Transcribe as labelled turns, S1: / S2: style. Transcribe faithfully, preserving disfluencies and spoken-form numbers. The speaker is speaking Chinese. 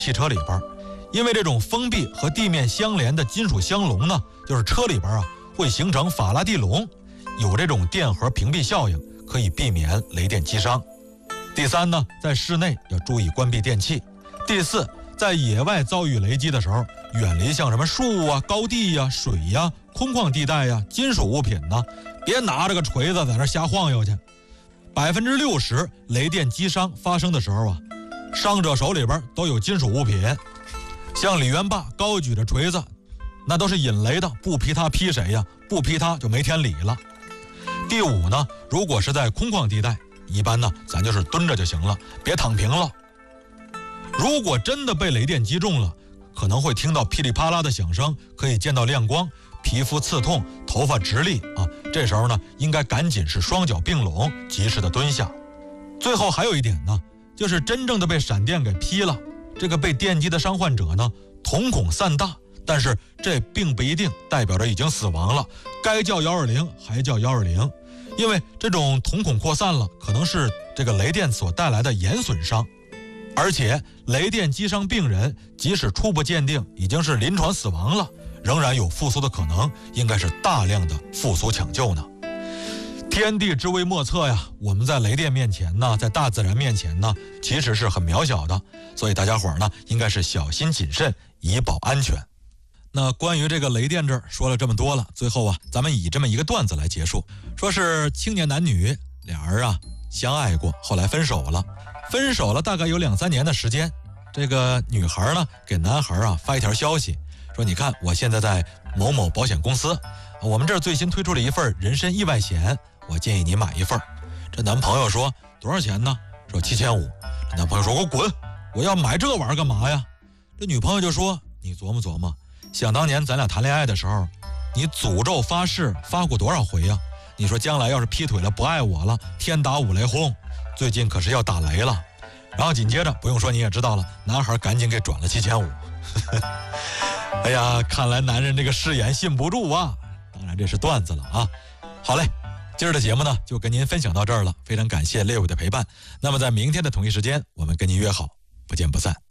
S1: 汽车里边，因为这种封闭和地面相连的金属箱笼呢，就是车里边啊会形成法拉第笼，有这种电荷屏蔽效应，可以避免雷电击伤。第三呢，在室内要注意关闭电器。第四，在野外遭遇雷击的时候，远离像什么树啊、高地呀、啊、水呀、啊、空旷地带呀、啊、金属物品呢，别拿着个锤子在那瞎晃悠去。百分之六十雷电击伤发生的时候啊，伤者手里边都有金属物品，像李元霸高举着锤子，那都是引雷的，不劈他劈谁呀？不劈他就没天理了。第五呢，如果是在空旷地带，一般呢咱就是蹲着就行了，别躺平了。如果真的被雷电击中了，可能会听到噼里啪啦的响声，可以见到亮光，皮肤刺痛，头发直立啊。这时候呢，应该赶紧是双脚并拢，及时的蹲下。最后还有一点呢，就是真正的被闪电给劈了，这个被电击的伤患者呢，瞳孔散大，但是这并不一定代表着已经死亡了，该叫一二零还叫一二零，因为这种瞳孔扩散了，可能是这个雷电所带来的眼损伤。而且雷电击伤病人，即使初步鉴定已经是临床死亡了，仍然有复苏的可能，应该是大量的复苏抢救呢。天地之微莫测呀，我们在雷电面前呢，在大自然面前呢，其实是很渺小的，所以大家伙儿呢，应该是小心谨慎，以保安全。那关于这个雷电这儿说了这么多了，最后啊，咱们以这么一个段子来结束，说是青年男女俩人啊相爱过，后来分手了。分手了大概有两三年的时间，这个女孩呢给男孩啊发一条消息，说你看我现在在某某保险公司，我们这儿最新推出了一份人身意外险，我建议你买一份。这男朋友说多少钱呢？说七千五。这男朋友说给我滚，我要买这玩意儿干嘛呀？这女朋友就说你琢磨琢磨，想当年咱俩谈恋爱的时候，你诅咒发誓发过多少回呀？你说将来要是劈腿了不爱我了，天打五雷轰，最近可是要打雷了。然后紧接着不用说你也知道了，男孩赶紧给转了七千五。哎呀，看来男人这个誓言信不住啊，当然这是段子了啊。好嘞，今儿的节目呢就跟您分享到这儿了，非常感谢列位的陪伴。那么在明天的同一时间，我们跟您约好不见不散。